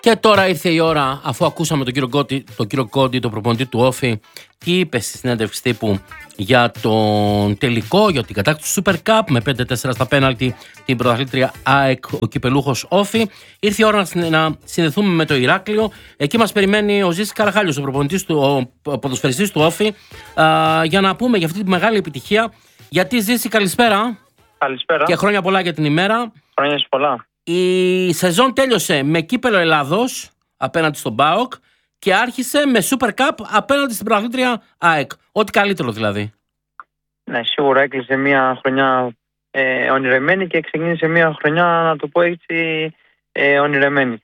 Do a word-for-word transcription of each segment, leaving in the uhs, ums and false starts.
Και τώρα ήρθε η ώρα, αφού ακούσαμε τον κύριο Κόντι, τον κύριο Κόντι, τον προπονητή του Όφη, τι είπε στη συνέντευξη τύπου για τον τελικό, για την κατάκτηση του Super Cup με πέντε τέσσερα στα πέναλτι την πρωταθλήτρια ΑΕΚ, ο κυπελούχος Όφη. Ήρθε η ώρα να συνδεθούμε με το Ηράκλειο. Εκεί μας περιμένει ο Ζήσης Καραχάλιος, ο προπονητής του, ο ποδοσφαιριστής του Όφη, α, για να πούμε για αυτή τη μεγάλη επιτυχία. Γιατί, Ζήση, καλησπέρα. Καλησπέρα. Και χρόνια πολλά για την ημέρα. Χρόνια σου πολλά. Η σεζόν τέλειωσε με κύπελο Ελλάδος απέναντι στον ΠΑΟΚ και άρχισε με Super Cup απέναντι στην πρωταθλήτρια ΑΕΚ. Ό,τι καλύτερο δηλαδή. Ναι, σίγουρα έκλεισε μια χρονιά ε, ονειρεμένη και ξεκίνησε μια χρονιά, να το πω έτσι, ε, ονειρεμένη.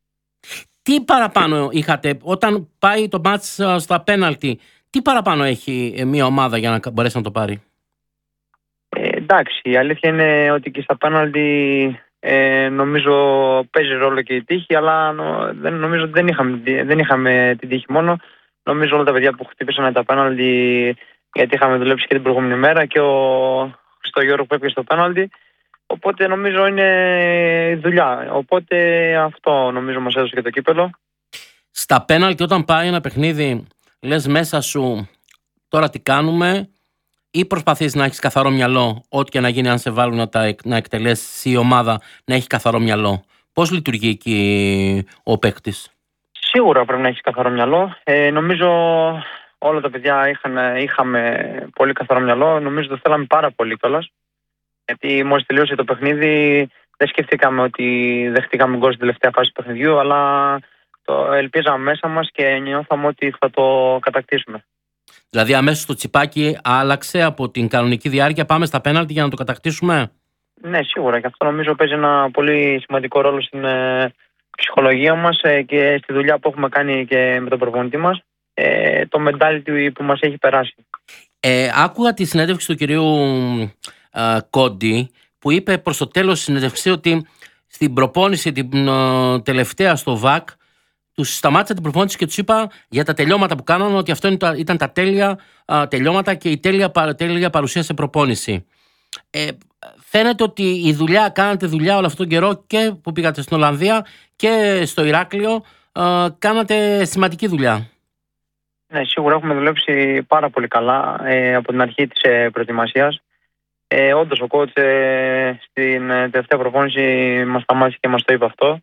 Τι παραπάνω είχατε όταν πάει το μάτς στα πέναλτι, τι παραπάνω έχει μια ομάδα για να μπορέσει να το πάρει? Ε, εντάξει, η αλήθεια είναι ότι και στα πέναλτι ε, νομίζω παίζει ρόλο και η τύχη, αλλά νο, δεν, νομίζω ότι δεν είχαμε, δεν είχαμε την τύχη μόνο. Νομίζω όλα τα παιδιά που χτύπησαν τα πέναλτι, γιατί είχαμε δουλέψει και την προηγούμενη μέρα, και ο Χριστόγερο που έπιασε στο πέναλτι. Οπότε νομίζω είναι δουλειά. Οπότε αυτό νομίζω μας έδωσε και το κύπελο. Στα πέναλτι, όταν πάει ένα παιχνίδι, λες μέσα σου τώρα τι κάνουμε, ή προσπαθείς να έχεις καθαρό μυαλό, ό,τι και να γίνει, αν σε βάλουν να, τα, να εκτελέσει η ομάδα, να έχει καθαρό μυαλό? Πώς λειτουργεί εκεί ο παίκτης? Σίγουρα πρέπει να έχεις καθαρό μυαλό. Ε, νομίζω όλα τα παιδιά είχαν, είχαμε πολύ καθαρό μυαλό. Νομίζω το θέλαμε πάρα πολύ κιόλας. Γιατί μόλις τελείωσε το παιχνίδι, δεν σκεφτήκαμε ότι δεχτήκαμε γκολ στην τελευταία φάση του παιχνιδιού, αλλά το ελπίζαμε μέσα μας και νιώθαμε ότι θα το κατακτήσουμε. Δηλαδή αμέσως το τσιπάκι άλλαξε από την κανονική διάρκεια, πάμε στα πέναλτι για να το κατακτήσουμε? Ναι, σίγουρα. Και αυτό νομίζω παίζει ένα πολύ σημαντικό ρόλο στην ε, ψυχολογία μας ε, και στη δουλειά που έχουμε κάνει και με τον προπονητή μας. Ε, το mentality που μας έχει περάσει. Ε, άκουγα τη συνέντευξη του κυρίου ε, Κόντι, που είπε προς το τέλος της συνέντευξης ότι στην προπόνηση την ε, τελευταία στο ΒΑΚ τους σταμάτησα την προπόνηση και τους είπα για τα τελειώματα που κάνανε, ότι αυτό ήταν τα τέλεια α, τελειώματα και η τέλεια, τέλεια παρουσία σε προπόνηση. Ε, φαίνεται ότι η δουλειά, κάνατε δουλειά όλο αυτόν τον καιρό, και που πήγατε στην Ολλανδία και στο Ηράκλειο, α, κάνατε σημαντική δουλειά. Ναι, σίγουρα έχουμε δουλέψει πάρα πολύ καλά ε, από την αρχή της ε, προετοιμασίας. Ε, όντως ο coach ε, στην ε, τελευταία προπόνηση μας σταμάτησε και μας το είπε αυτό.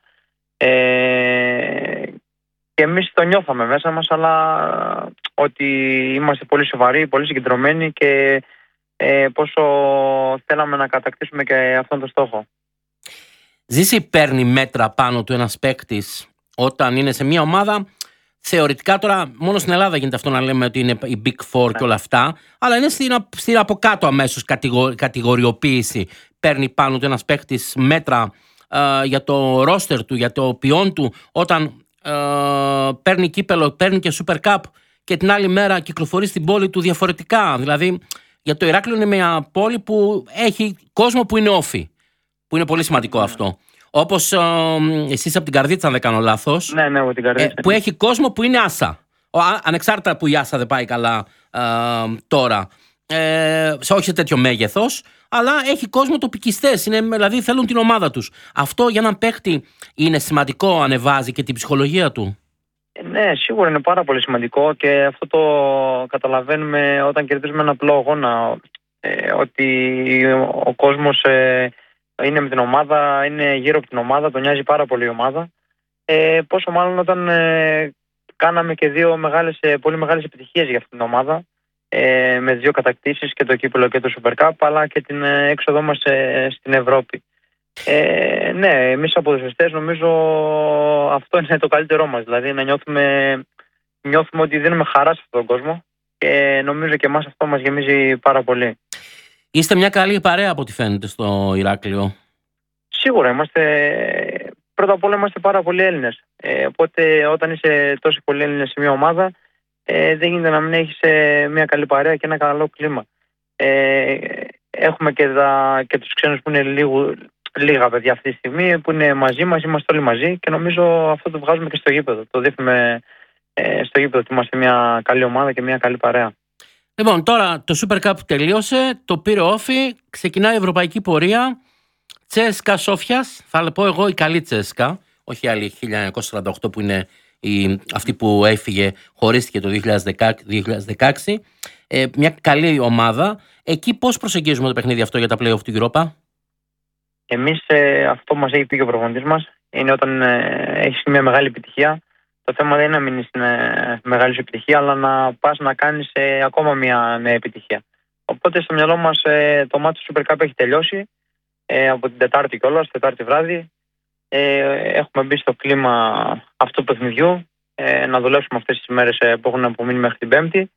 Ε, και εμείς το νιώθαμε μέσα μας, αλλά ότι είμαστε πολύ σοβαροί, πολύ συγκεντρωμένοι και ε, πόσο θέλαμε να κατακτήσουμε και αυτόν τον στόχο. Ζήση, παίρνει μέτρα πάνω του ένας παίκτης όταν είναι σε μια ομάδα? Θεωρητικά τώρα μόνο στην Ελλάδα γίνεται αυτό, να λέμε ότι είναι η Big Four, ναι, και όλα αυτά, αλλά είναι στην, στην από κάτω αμέσως κατηγο, κατηγοριοποίηση. Παίρνει πάνω του ένας παίκτης μέτρα Uh, για το ρόστερ του, για το ποιόν του, όταν uh, παίρνει κύπελο, παίρνει και Super Cup και την άλλη μέρα κυκλοφορεί στην πόλη του διαφορετικά? Δηλαδή για το Ηράκλειο είναι μια πόλη που έχει κόσμο που είναι Όφη, που είναι πολύ σημαντικό, ναι, αυτό. Όπως uh, εσείς από την Καρδίτσα, αν δεν κάνω λάθος, ναι, ναι, την Καρδίτσα, ε, που έχει κόσμο που είναι Άσα, ο, ανεξάρτητα που η Άσα δεν πάει καλά uh, τώρα, ε, σε όχι σε τέτοιο μέγεθος, αλλά έχει κόσμο τοπικιστές, είναι, δηλαδή θέλουν την ομάδα τους. Αυτό για έναν παίχτη είναι σημαντικό, ανεβάζει και την ψυχολογία του. Ναι, σίγουρα είναι πάρα πολύ σημαντικό και αυτό το καταλαβαίνουμε όταν κερδίζουμε ένα απλό αγώνα. Ε, ότι ο κόσμος ε, είναι με την ομάδα, είναι γύρω από την ομάδα, τον νοιάζει πάρα πολύ η ομάδα. Ε, πόσο μάλλον όταν ε, κάναμε και δύο μεγάλες, πολύ μεγάλες επιτυχίες για αυτήν την ομάδα. Ε, με δύο κατακτήσεις, και το κύπελο και το Super Cup, αλλά και την ε, έξοδό μας ε, στην Ευρώπη. Ε, ναι, εμείς από ποδοσφαιριστές νομίζω αυτό είναι το καλύτερό μας. Δηλαδή να νιώθουμε, νιώθουμε ότι δίνουμε χαρά σε αυτόν τον κόσμο, και νομίζω και εμάς αυτό μας γεμίζει πάρα πολύ. Είστε μια καλή παρέα από ό,τι φαίνεται στο Ηράκλειο. Σίγουρα είμαστε. Πρώτα απ' όλα είμαστε πάρα πολλοί Έλληνες. Ε, οπότε όταν είσαι τόσοι πολλοί Έλληνες σε μια ομάδα, Ε, δεν γίνεται να μην έχεις ε, μια καλή παρέα και ένα καλό κλίμα. Ε, έχουμε και, τα, και τους ξένους που είναι λίγο, λίγα παιδιά αυτή τη στιγμή, που είναι μαζί μας, είμαστε όλοι μαζί, και νομίζω αυτό το βγάζουμε και στο γήπεδο. Το δείχνουμε ε, στο γήπεδο ότι είμαστε μια καλή ομάδα και μια καλή παρέα. Λοιπόν, τώρα το Super Cup τελείωσε, το πήρε ο Όφη, ξεκινάει η ευρωπαϊκή πορεία. Τσέσκα Σόφιας, θα πω εγώ η καλή Τσέσκα, όχι άλλη χίλια εννιακόσια σαράντα οκτώ που είναι η, αυτή που έφυγε, χωρίστηκε το δύο χιλιάδες δεκαέξι. Ε, μια καλή ομάδα. Εκεί πώς προσεγγίζουμε το παιχνίδι αυτό για τα play-off του Europa? Εμείς ε, αυτό μας έχει πει και ο προπονητής μας. Είναι όταν ε, έχεις μια μεγάλη επιτυχία. Το θέμα δεν είναι να μείνεις στην ε, μεγάλη σου επιτυχία, αλλά να πας να κάνεις ε, ακόμα μια νέα επιτυχία. Οπότε στο μυαλό μας ε, το μάτι του Super Cup έχει τελειώσει. Ε, από την Τετάρτη κιόλας, Τετάρτη βράδυ. Ε, έχουμε μπει στο κλίμα αυτού του παιχνιδιού. Ε, να δουλέψουμε αυτές τις ημέρες ε, που έχουν απομείνει μέχρι την Πέμπτη.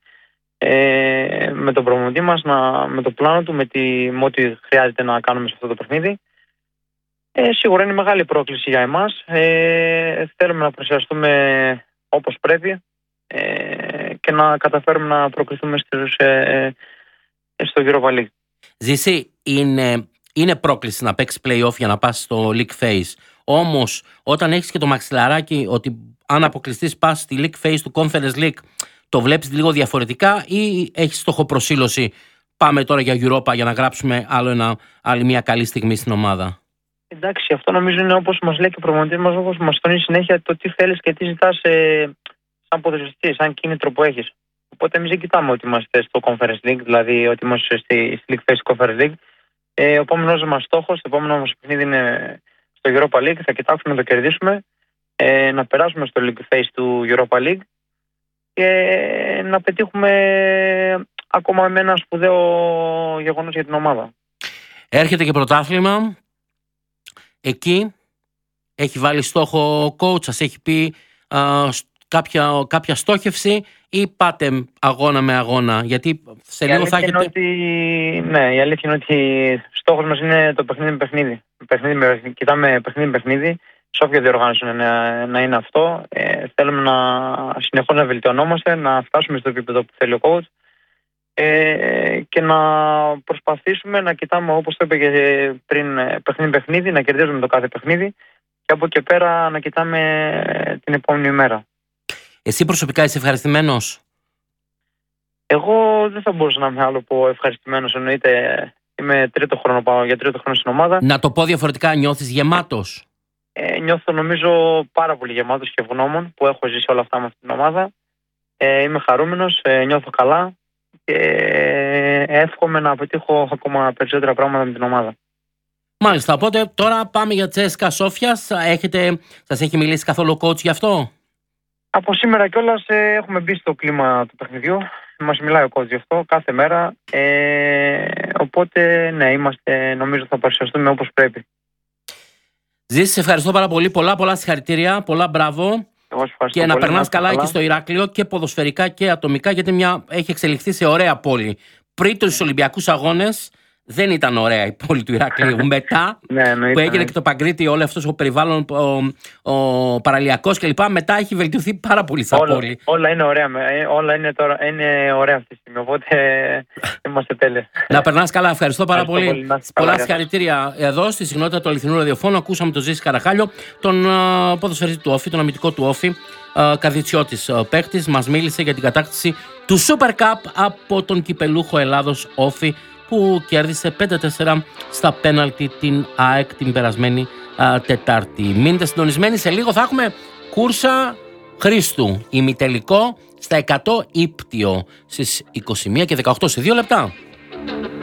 Ε, με τον προπονητή μας, να, με το πλάνο του, με, τη, με ό,τι χρειάζεται να κάνουμε σε αυτό το παιχνίδι. Ε, σίγουρα είναι μεγάλη πρόκληση για εμάς. Ε, θέλουμε να παρουσιαστούμε όπως πρέπει ε, και να καταφέρουμε να προκριθούμε στους, ε, στο Europa League. Ζήση, είναι, είναι πρόκληση να παίξει play-off για να πας στο League Phase. Όμως, όταν έχεις και το μαξιλαράκι ότι αν αποκλειστείς πας στη League Phase του Conference League, το βλέπεις λίγο διαφορετικά ή έχεις στόχο προσήλωση? Πάμε τώρα για Europa για να γράψουμε άλλο ένα, άλλη μια καλή στιγμή στην ομάδα. Εντάξει, αυτό νομίζω είναι όπως μας λέει και ο προπονητής μας, όπως μας τονίζει συνέχεια, το τι θέλεις και τι ζητάς ε, σαν ποδοσφαιριστής, σαν κίνητρο που έχεις. Οπότε εμείς δεν κοιτάμε ότι είμαστε στο Conference League, δηλαδή ότι είμαστε στη, στη League Phase του Conference League. Ε, ο επόμενος μας στόχος, το επόμενο μας παιχνίδι είναι στο Europa League. Θα κοιτάξουμε να το κερδίσουμε, ε, να περάσουμε στο League Phase του Europa League και να πετύχουμε ακόμα με ένα σπουδαίο γεγονός για την ομάδα. Έρχεται και πρωτάθλημα. Εκεί έχει βάλει στόχο ο coach, σας έχει πει α, κάποια, κάποια στόχευση ή πάτε αγώνα με αγώνα? Γιατί σε λίγο θα έχετε... Ότι, ναι, η αλήθεια είναι ότι στόχος μας είναι το παιχνίδι με παιχνίδι. παιχνίδι με, κοιτάμε παιχνίδι με παιχνίδι. Σε όποια διοργάνωση να, να είναι αυτό. Ε, θέλουμε να συνεχώς να βελτιωνόμαστε, να φτάσουμε στο επίπεδο που θέλει ο coach ε, και να προσπαθήσουμε να κοιτάμε, όπως το είπε και πριν, παιχνίδι παιχνίδι, να κερδίζουμε το κάθε παιχνίδι και από εκεί πέρα να κοιτάμε την επόμενη ημέρα. Εσύ προσωπικά είσαι ευχαριστημένος? Εγώ δεν θα μπορούσα να είμαι άλλο από ευχαριστημένος. Εννοείται, είμαι τρίτο χρόνο, πάω για τρίτο χρόνο στην ομάδα. Να το πω διαφορετικά, νιώθεις γεμάτος? Ε, νιώθω νομίζω πάρα πολύ γεμάτος και ευγνώμων που έχω ζήσει όλα αυτά με αυτήν την ομάδα. Ε, είμαι χαρούμενος, ε, νιώθω καλά και ε, εύχομαι να πετύχω ακόμα περισσότερα πράγματα με την ομάδα. Μάλιστα, οπότε τώρα πάμε για Τσέσκα Σόφιας. Έχετε, σας έχει μιλήσει καθόλου ο coach γι' αυτό? Από σήμερα κιόλας ε, έχουμε μπει στο κλίμα του παιχνιδιού. Μας μιλάει ο coach γι' αυτό κάθε μέρα. Ε, οπότε ναι, είμαστε, νομίζω θα παρουσιαστούμε όπως πρέπει. Ζήση, σε ευχαριστώ πάρα πολύ. Πολλά, πολλά συγχαρητήρια. Πολλά μπράβο. Και να περνάς καλά, καλά εκεί στο Ηράκλειο και ποδοσφαιρικά και ατομικά, γιατί μια έχει εξελιχθεί σε ωραία πόλη. Πριν τους Ολυμπιακούς Αγώνες δεν ήταν ωραία η πόλη του Ηράκλειου. Μετά ναι, ναι, που έγινε και το Παγκρίτη, όλο αυτό ο περιβάλλον, ο, ο παραλιακός κλπ. Μετά έχει βελτιωθεί πάρα πολύ σαν όλα, πόλη. Όλα είναι ωραία. Όλα είναι, τώρα, είναι ωραία αυτή τη στιγμή. Οπότε είμαστε τέλεια. Να περνάς καλά. Ευχαριστώ πάρα πολύ. πολύ. Πολλά συγχαρητήρια εδώ στη συχνότητα του Αληθινού Ραδιοφώνου. Ακούσαμε τον Ζήση Καραχάλιο, τον uh, ποδοσφαιριστή του Όφη, τον αμυντικό του Όφη. Uh, Καδιτσιώτης uh, παίκτης. Μας μίλησε για την κατάκτηση του Super Cup από τον κυπελούχο Ελλάδος Όφη, που κέρδισε πέντε τέσσερα στα πέναλτι την ΑΕΚ την περασμένη α, Τετάρτη. Μείνετε συντονισμένοι, σε λίγο θα έχουμε κούρσα Χρήστου, ημιτελικό στα εκατό ύπτιο στις είκοσι μία και δεκαοκτώ, σε δύο λεπτά.